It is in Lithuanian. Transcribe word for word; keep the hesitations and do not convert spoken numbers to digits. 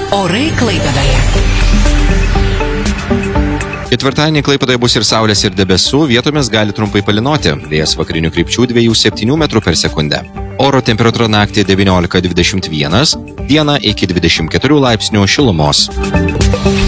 Orai Klaipėdoje. Ketvirtadienį Klaipėdoje bus ir saulės, ir debesų, vietomis gali trumpai palynoti. Vėjas vakarinių krypčių dviejų septynių metrų per sekundę. Oro temperatūra naktį devyniolika dvidešimt vienas, dieną iki dvidešimt keturių laipsnių šilumos.